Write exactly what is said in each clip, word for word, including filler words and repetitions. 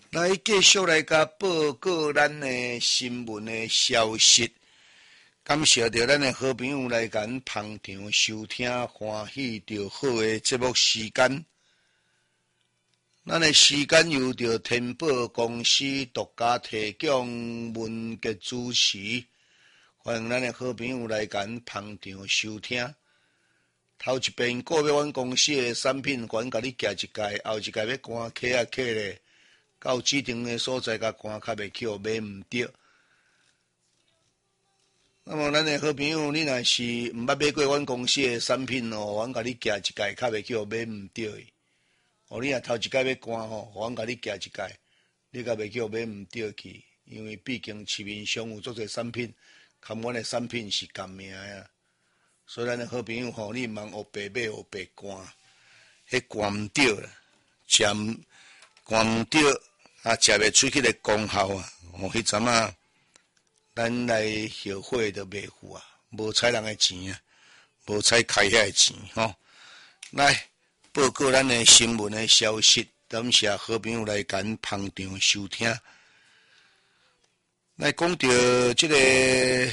来继续来甲报告咱的新闻的消息。感谢着咱的好朋友来甲咱捧场收听，欢喜着好的节目时间。咱的时间由着天宝公司独家提供，文杰主持。欢迎咱的好朋友来甲咱捧场收听。头一遍购买阮公司的产品，阮甲你寄一届，后一届要赶客啊客咧，到指定的所在甲赶较袂去，买毋着。那么咱的好朋友，你若是毋捌买过阮公司的产品哦，阮甲你寄一届，较袂去，买毋着伊。哦，你若头一届要赶吼，阮甲你寄一届，你较袂去，买毋着去，因为毕竟市面上有足侪产品，含阮的产品是共名啊。所以咱的好朋友吼，你毋通学白买，学白赶，迄赶毋着啦，食毋赶毋着，啊，食袂出去的功效啊！哦，迄阵啊，咱来后悔都袂赴啊，无采人的钱啊，无采开遐的钱吼。来报告咱的新闻的消息，感谢好朋友来甲咱捧场收听。来讲到即个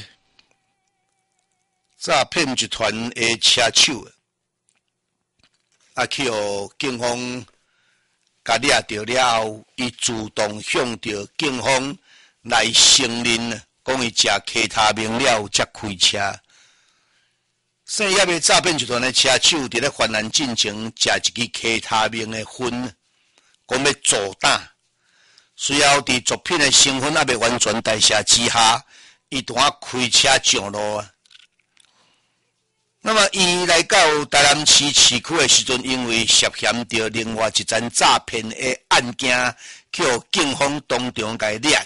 诈骗集团的车手，啊，去互警方甲抓到了后，伊主动向着警方来承认啊，讲伊食其他名了才开车。姓叶的诈骗集团的车手伫咧犯案进前食一支其他名的烟，讲要助胆。随后伫毒品的成分还未完全代谢之下，伊拄啊开车上路啊。那么，伊来到台南市市区的时阵，因为涉嫌着另外一桩诈骗的案件，去互警方当场甲伊抓